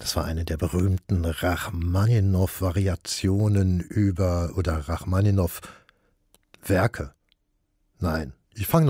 Das war eine der berühmten Rachmaninow-Variationen oder Rachmaninow-Werke. Nein, ich fange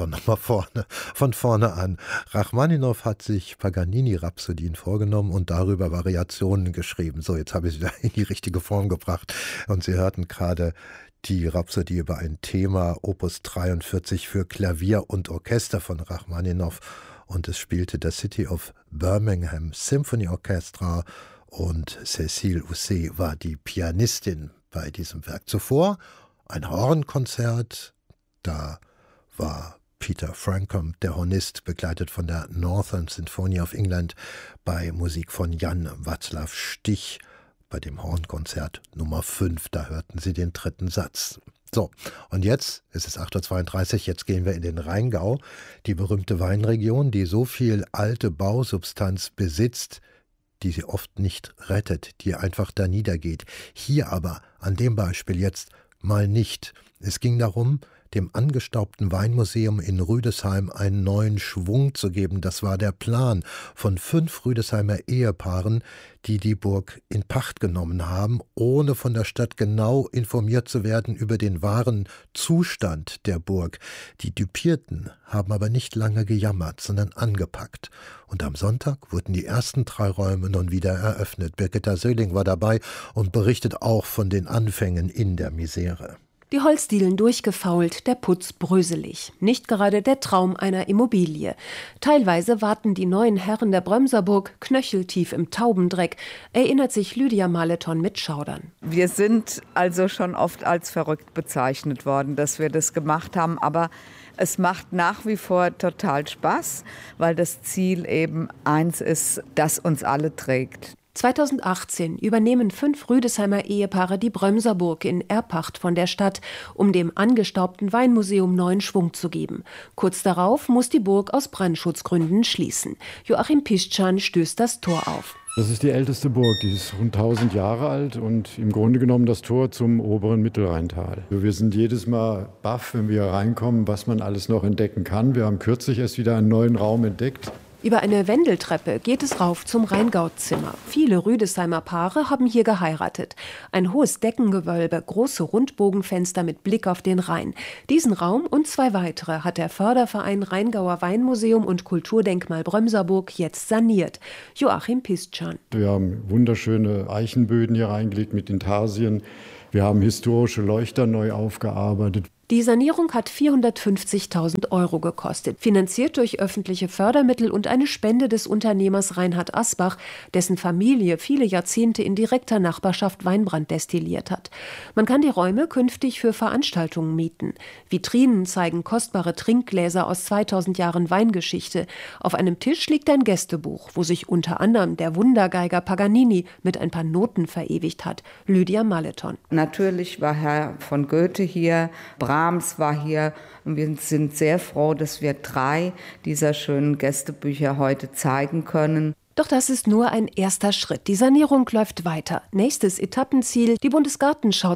von vorne an. Rachmaninow hat sich Paganini-Rhapsodien vorgenommen und darüber Variationen geschrieben. So, jetzt habe ich es wieder in die richtige Form gebracht. Und Sie hörten gerade die Rhapsodie über ein Thema, Opus 43 für Klavier und Orchester von Rachmaninow. Und es spielte das City of Birmingham Symphony Orchestra und Cécile Housset war die Pianistin bei diesem Werk. Zuvor ein Hornkonzert, da war Peter Frampton, der Hornist, begleitet von der Northern Symphony of England bei Musik von Jan Václav Stich. Bei dem Hornkonzert Nummer 5, da hörten Sie den dritten Satz. So, und jetzt, es ist 8:32 Uhr, jetzt gehen wir in den Rheingau, die berühmte Weinregion, die so viel alte Bausubstanz besitzt, die sie oft nicht rettet, die einfach da niedergeht. Hier aber, an dem Beispiel jetzt, mal nicht. Es ging darum, dem angestaubten Weinmuseum in Rüdesheim einen neuen Schwung zu geben. Das war der Plan von 5 Rüdesheimer Ehepaaren, die die Burg in Pacht genommen haben, ohne von der Stadt genau informiert zu werden über den wahren Zustand der Burg. Die Düpierten haben aber nicht lange gejammert, sondern angepackt. Und am Sonntag wurden die ersten 3 Räume nun wieder eröffnet. Birgitta Söhling war dabei und berichtet auch von den Anfängen in der Misere. Die Holzdielen durchgefault, der Putz bröselig. Nicht gerade der Traum einer Immobilie. Teilweise warten die neuen Herren der Brömserburg knöcheltief im Taubendreck, erinnert sich Lydia Maleton mit Schaudern. Wir sind also schon oft als verrückt bezeichnet worden, dass wir das gemacht haben, aber es macht nach wie vor total Spaß, weil das Ziel eben eins ist, das uns alle trägt. 2018 übernehmen 5 Rüdesheimer Ehepaare die Brömserburg in Erbpacht von der Stadt, um dem angestaubten Weinmuseum neuen Schwung zu geben. Kurz darauf muss die Burg aus Brandschutzgründen schließen. Joachim Piszczan stößt das Tor auf. Das ist die älteste Burg, die ist rund 1000 Jahre alt und im Grunde genommen das Tor zum oberen Mittelrheintal. Wir sind jedes Mal baff, wenn wir reinkommen, was man alles noch entdecken kann. Wir haben kürzlich erst wieder einen neuen Raum entdeckt. Über eine Wendeltreppe geht es rauf zum Rheingauzimmer. Viele Rüdesheimer Paare haben hier geheiratet. Ein hohes Deckengewölbe, große Rundbogenfenster mit Blick auf den Rhein. Diesen Raum und 2 weitere hat der Förderverein Rheingauer Weinmuseum und Kulturdenkmal Brömserburg jetzt saniert. Joachim Piszczan. Wir haben wunderschöne Eichenböden hier reingelegt mit Intarsien. Wir haben historische Leuchter neu aufgearbeitet. Die Sanierung hat 450.000 € gekostet, finanziert durch öffentliche Fördermittel und eine Spende des Unternehmers Reinhard Asbach, dessen Familie viele Jahrzehnte in direkter Nachbarschaft Weinbrand destilliert hat. Man kann die Räume künftig für Veranstaltungen mieten. Vitrinen zeigen kostbare Trinkgläser aus 2000 Jahren Weingeschichte. Auf einem Tisch liegt ein Gästebuch, wo sich unter anderem der Wundergeiger Paganini mit ein paar Noten verewigt hat. Lydia Maleton. Natürlich war Herr von Goethe hier, Brahms war hier und wir sind sehr froh, dass wir 3 dieser schönen Gästebücher heute zeigen können. Doch das ist nur ein erster Schritt. Die Sanierung läuft weiter. Nächstes Etappenziel, die Bundesgartenschau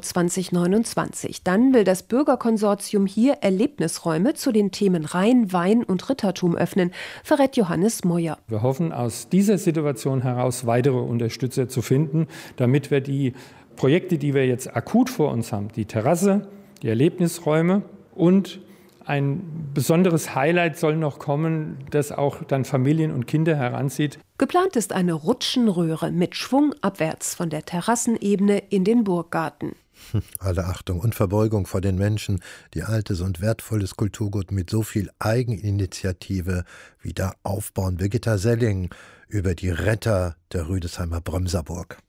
2029. Dann will das Bürgerkonsortium hier Erlebnisräume zu den Themen Rhein, Wein und Rittertum öffnen, verrät Johannes Moyer. Wir hoffen, aus dieser Situation heraus weitere Unterstützer zu finden, damit wir die Projekte, die wir jetzt akut vor uns haben, die Terrasse, die Erlebnisräume und ein besonderes Highlight soll noch kommen, das auch dann Familien und Kinder heranzieht. Geplant ist eine Rutschenröhre mit Schwung abwärts von der Terrassenebene in den Burggarten. Alle Achtung und Verbeugung vor den Menschen, die altes und wertvolles Kulturgut mit so viel Eigeninitiative wieder aufbauen. Birgitta Söhling über die Retter der Rüdesheimer Brömserburg.